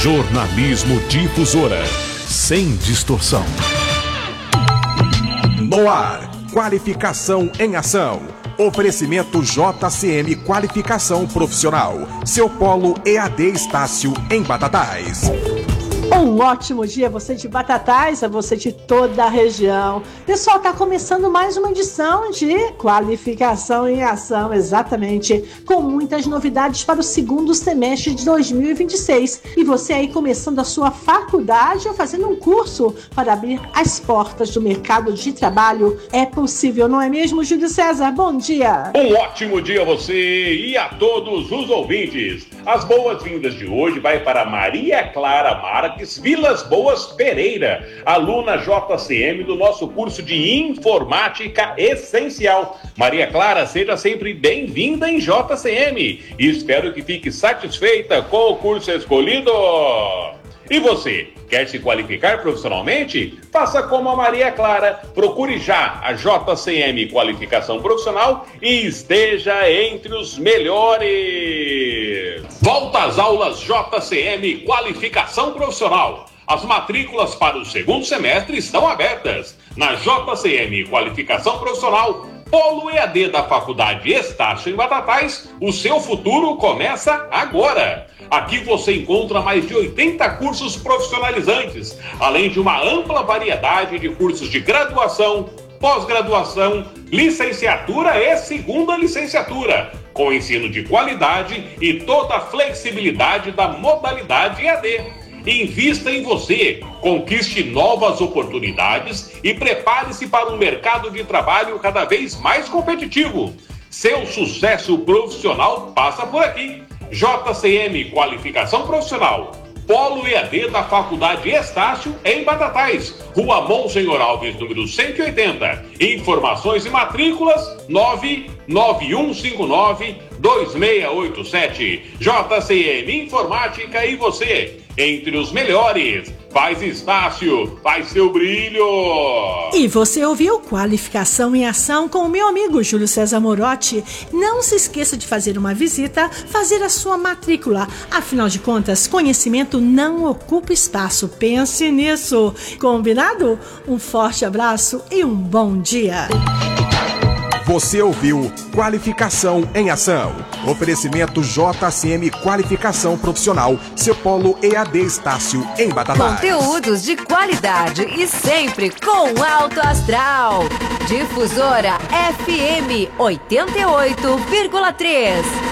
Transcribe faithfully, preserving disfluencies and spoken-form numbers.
Jornalismo Difusora, sem distorção. No ar, Qualificação em Ação. Oferecimento J C M Qualificação Profissional. Seu polo E A D Estácio em Batatais. Um ótimo dia, você de Batatais, a você de toda a região. Pessoal, está começando mais uma edição de Qualificação em Ação, exatamente, com muitas novidades para o segundo semestre de dois mil e vinte e seis. E você aí começando a sua faculdade ou fazendo um curso para abrir as portas do mercado de trabalho, é possível, não é mesmo, Júlio César? Bom dia! Um ótimo dia a você e a todos os ouvintes. As boas-vindas de hoje vai para Maria Clara Marques Vilas Boas Pereira, aluna J C M do nosso curso de Informática Essencial. Maria Clara, seja sempre bem-vinda em J C M e espero que fique satisfeita com o curso escolhido. E você, quer se qualificar profissionalmente? Faça como a Maria Clara, procure já a J C M Qualificação Profissional e esteja entre os melhores. Volta às aulas J C M Qualificação Profissional. As matrículas para o segundo semestre estão abertas. Na J C M Qualificação Profissional, polo E A D da Faculdade Estácio em Batatais, o seu futuro começa agora. Aqui você encontra mais de oitenta cursos profissionalizantes, além de uma ampla variedade de cursos de graduação, pós-graduação, licenciatura e segunda licenciatura, com ensino de qualidade e toda a flexibilidade da modalidade E A D. Invista em você, conquiste novas oportunidades e prepare-se para um mercado de trabalho cada vez mais competitivo. Seu sucesso profissional passa por aqui. J C M Qualificação Profissional, polo E A D da Faculdade Estácio em Batatais, Rua Monsenhor Alves, número cento e oitenta. Informações e matrículas nove nove um cinco nove dois seis oito sete. J C M Informática e você, entre os melhores. Faz Estácio, faz seu brilho. E você ouviu Qualificação em Ação com o meu amigo Júlio César Morotti. Não se esqueça de fazer uma visita, fazer a sua matrícula. Afinal de contas, conhecimento não ocupa espaço. Pense nisso. Combinado? Um forte abraço e um bom dia. Você ouviu Qualificação em Ação. Oferecimento J C M Qualificação Profissional. Seu polo E A D Estácio em Batatais. Conteúdos de qualidade e sempre com alto astral. Difusora F M oitenta e oito vírgula três.